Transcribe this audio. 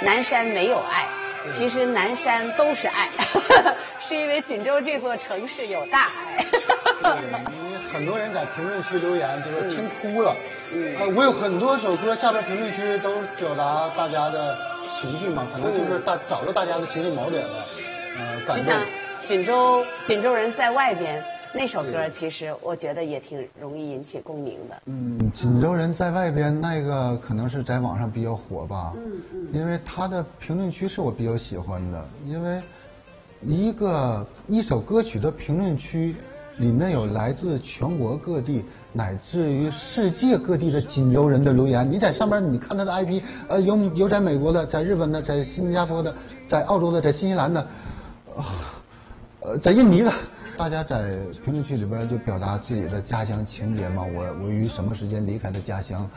南山没有爱，其实南山都是爱，是因为锦州这座城市有大爱。 对，因为很多人在评论区留言，就说听哭了。我有很多首歌下边评论区都表达大家的情绪嘛，可能就是找到大家的情绪锚点了。感动。 就像锦州人在外边那首歌，其实我觉得也挺容易引起共鸣的。 锦州人在外边那个可能是在网上比较火吧。因为他的评论区是我比较喜欢的，因为一首歌曲的评论区里面有来自全国各地乃至于世界各地的锦州人的留言。你在上面你看他的 IP，有在美国的，在日本的，在新加坡的，在澳洲的，在新西兰的，在印尼的。大家在评论区里边就表达自己的家乡情节嘛，我于什么时间离开了家乡，